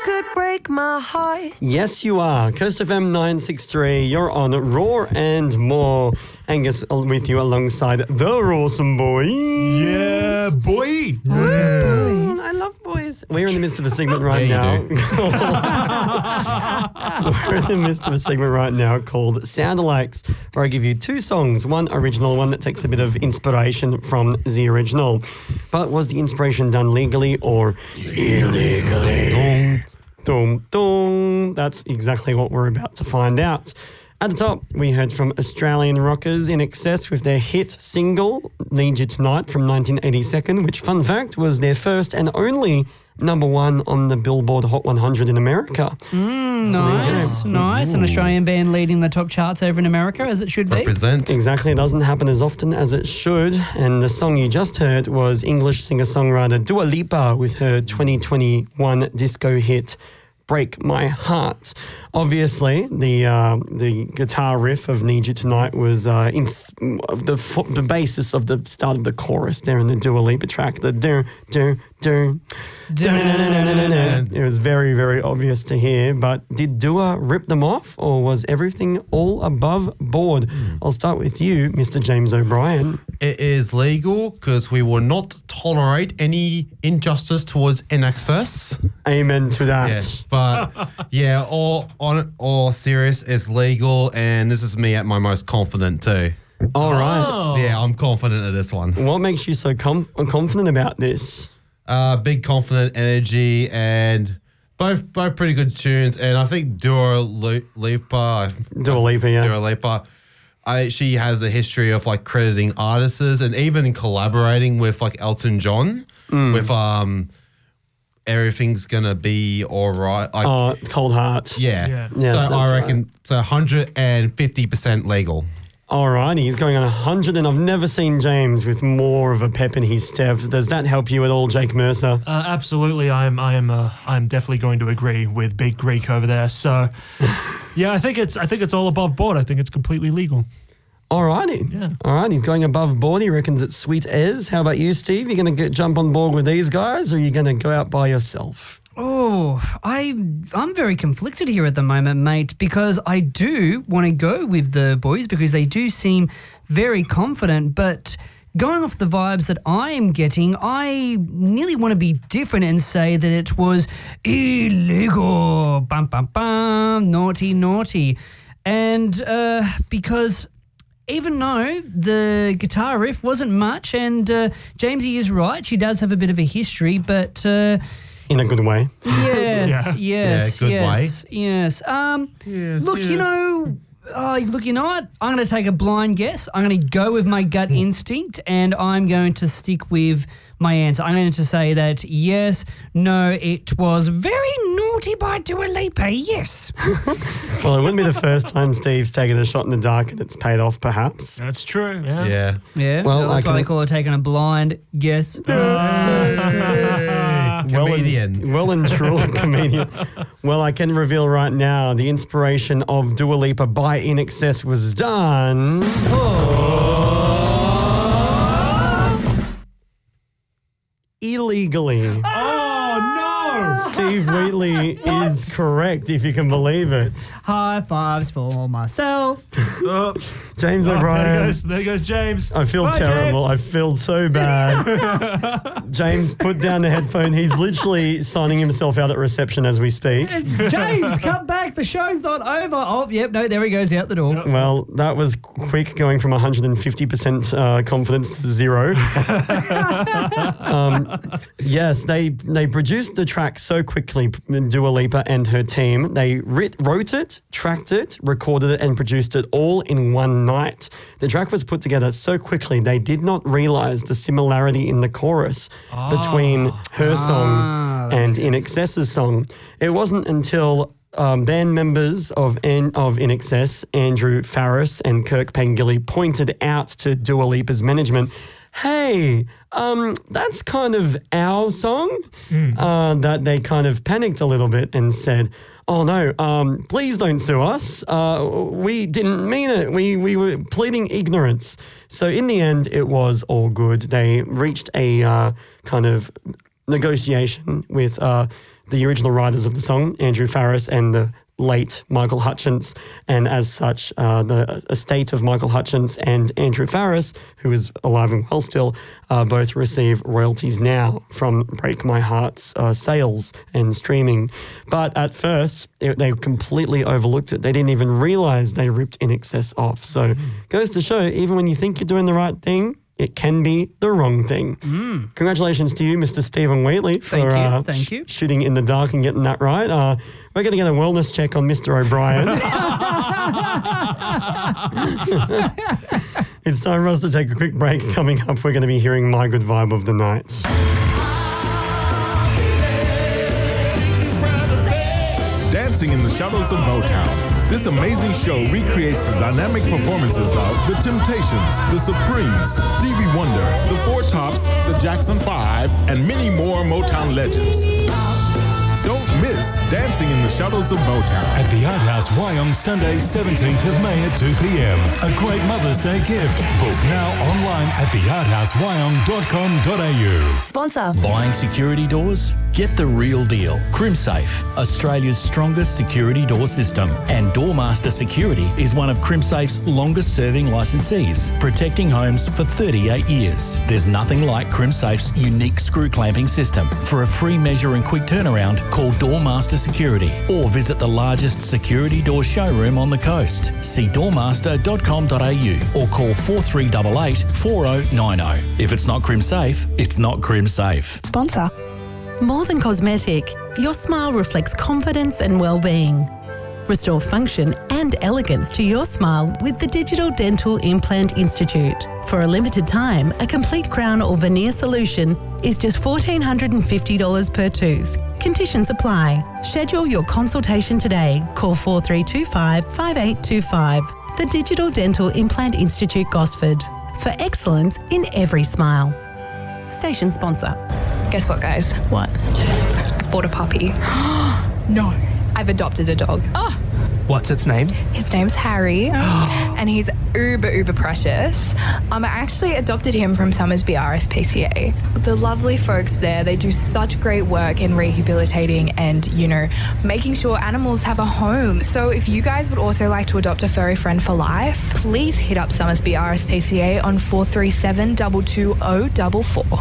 could break my heart. Yes, you are. Coast FM 963. You're on Raw and More. Angus with you alongside the Rawsome Boys. Yeah, boy. I love boys. We're in the midst of a segment right now. We're in the midst of a segment right now called Sound-Alikes, where I give you two songs, one original, one that takes a bit of inspiration from the original. But was the inspiration done legally or illegally? Dum, dum. That's exactly what we're about to find out. At the top, we heard from Australian rockers In Excess with their hit single, Need You Tonight, from 1982, which, fun fact, was their first and only number one on the Billboard Hot 100 in America. Nice. An Australian band leading the top charts over in America, as it should be. Represent. Exactly. It doesn't happen as often as it should. And the song you just heard was English singer-songwriter Dua Lipa with her 2021 disco hit, Break My Heart. Obviously, the guitar riff of Need You Tonight was the basis of the start of the chorus there in the Dua Lipa track. The it was very, very obvious to hear, but did Dua rip them off or was everything all above board? I'll start with you, Mr. James O'Brien. It is legal because we will not tolerate any injustice towards NXS. Amen to that. Yes, but yeah, all serious, it's legal, and this is me at my most confident too. All right. Yeah, I'm confident of this one. What makes you so confident about this? Big confident energy and both pretty good tunes, and I think Dua Lipa, she has a history of like crediting artists and even collaborating with like Elton John with Everything's Gonna Be Alright. Like, Cold Heart. Yeah. Yes, So that's I reckon it's 150% legal. Alrighty, he's going on 100, and I've never seen James with more of a pep in his step. Does that help you at all, Jake Mercer? Absolutely, I am definitely going to agree with Big Greek over there. So, yeah, I think it's all above board. I think it's completely legal. Alrighty, Yeah. All right, he's going above board. He reckons it's sweet as. How about you, Steve? You going to jump on board with these guys, or are you going to go out by yourself? Oh, I'm very conflicted here at the moment, mate, because I do want to go with the boys because they do seem very confident, but going off the vibes that I am getting, I nearly want to be different and say that it was illegal. Bum, bum, bum, naughty, naughty. And because even though the guitar riff wasn't much, and Jamesy is right, she does have a bit of a history, but... in a good way. Yes, Yeah. yes, Yeah, good yes, way. yes. Look, you know, you know what? I'm going to take a blind guess. I'm going to go with my gut instinct, and I'm going to stick with my answer. I'm going to say that yes, no, it was very naughty by Dua Lipa, yes. Well, it wouldn't be the first time Steve's taken a shot in the dark and it's paid off, perhaps. That's true. Yeah. Yeah. Yeah, Well, that's I why can- they call it taking a blind guess. Comedian. Well and truly comedian. Well, I can reveal right now the inspiration of Dua Lipa by In Excess was done. Illegally. Steve Wheatley is correct, if you can believe it. High fives for myself. James Oh, O'Brien. there goes James. I feel Bye, terrible. James. I feel so bad. James, put down the headphone. He's literally signing himself out at reception as we speak. James, come back. The show's not over. Oh, yep, no, there he goes out the door. Well, that was quick, going from 150% confidence to 0. Yes, they produced the track so quickly, Dua Lipa and her team. They wrote it, tracked it, recorded it, and produced it all in one night. The track was put together so quickly, they did not realize the similarity in the chorus between her song and In Excess's song. It wasn't until band members of In Excess, Andrew Farris and Kirk Pengilly, pointed out to Dua Lipa's management, hey, that's kind of our song, that they kind of panicked a little bit and said, oh no, please don't sue us. We didn't mean it. We were pleading ignorance. So in the end, it was all good. They reached a kind of negotiation with the original writers of the song, Andrew Farriss and the late Michael Hutchence, and as such, the estate of Michael Hutchence and Andrew Farriss, who is alive and well still, both receive royalties now from Break My Heart's sales and streaming. But at first, they completely overlooked it. They didn't even realise they ripped In Excess off. So goes to show, even when you think you're doing the right thing, it can be the wrong thing. Congratulations to you, Mr. Stephen Wheatley, for Thank you. shooting in the dark and getting that right. We're going to get a wellness check on Mr. O'Brien. It's time for us to take a quick break. Coming up, we're going to be hearing My Good Vibe of the Night. Dancing in the Shadows of Motown. This amazing show recreates the dynamic performances of The Temptations, The Supremes, Stevie Wonder, The Four Tops, The Jackson 5, and many more Motown legends. Don't miss Dancing in the Shadows of Motown. At the Art House Wyong, Sunday, 17th of May at 2 p.m. A great Mother's Day gift. Book now online at thearthousewyong.com.au. Sponsor. Buying security doors? Get the real deal. CrimSafe, Australia's strongest security door system. And Doormaster Security is one of CrimSafe's longest serving licensees, protecting homes for 38 years. There's nothing like CrimSafe's unique screw clamping system. For a free measure and quick turnaround, call Doormaster Security or visit the largest security door showroom on the coast. See doormaster.com.au or call 4388 4090. If it's not CrimSafe, it's not CrimSafe. Sponsor. More than cosmetic, your smile reflects confidence and well-being. Restore function and elegance to your smile with the Digital Dental Implant Institute. For a limited time, a complete crown or veneer solution is just $1,450 per tooth. Conditions apply. Schedule your consultation today. Call 4325 5825. The Digital Dental Implant Institute, Gosford. For excellence in every smile. Station sponsor. Guess what, guys? What? I've bought a puppy. No. I've adopted a dog. Oh. What's its name? His name's Harry, and he's uber precious. I actually adopted him from Summersby RSPCA. The lovely folks there, they do such great work in rehabilitating and, making sure animals have a home. So if you guys would also like to adopt a furry friend for life, please hit up Summersby RSPCA on 437 22044.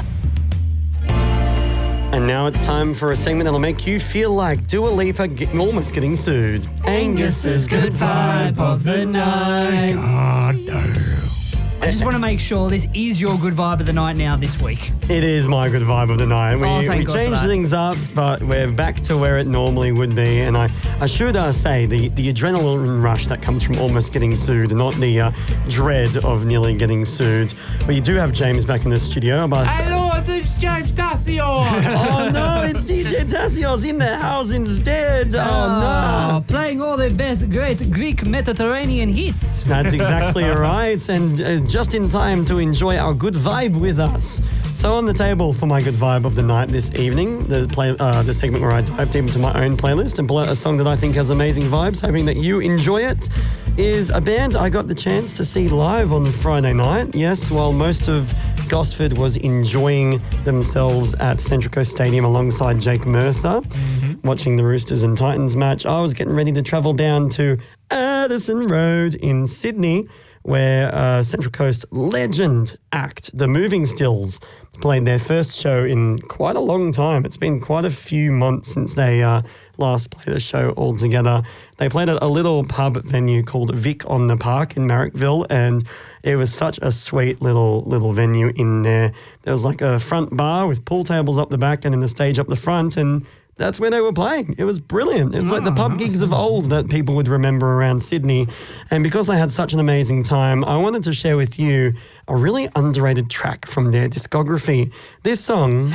And now it's time for a segment that'll make you feel like Dua Lipa almost getting sued. Angus's good vibe of the night. God damn. I just want to make sure this is your good vibe of the night now this week. It is my good vibe of the night. We thank God for changed that. things up, but we're back to where it normally would be. And I should say the adrenaline rush that comes from almost getting sued, not the dread of nearly getting sued. But you do have James back in the studio. But Hello, it's James Tassio. oh no, it's DJ Tassios in the house instead. Oh no. Playing all the best great Greek Mediterranean hits. That's exactly right, and just in time to enjoy our good vibe with us. So on the table for my good vibe of the night this evening, the segment where I dive deep into my own playlist and pull out a song that I think has amazing vibes, hoping that you enjoy it, is a band I got the chance to see live on Friday night. Yes, while most of Gosford was enjoying themselves at Central Coast Stadium alongside Jake Mercer, watching the Roosters and Titans match, I was getting ready to travel down to Addison Road in Sydney, where Central Coast legend act, The Moving Stills, played their first show in quite a long time. It's been quite a few months since they last played a show all together. They played at a little pub venue called Vic on the Park in Marrickville, and it was such a sweet little venue in there. There was like a front bar with pool tables up the back and then the stage up the front, and that's where they were playing. It was brilliant. It's like the pub gigs of old that people would remember around Sydney. And because I had such an amazing time, I wanted to share with you a really underrated track from their discography. This song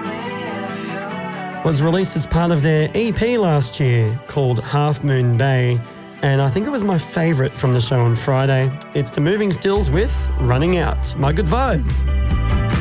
was released as part of their EP last year called Half Moon Bay, and I think it was my favourite from the show on Friday. It's The Moving Stills with Running Out. My good vibe.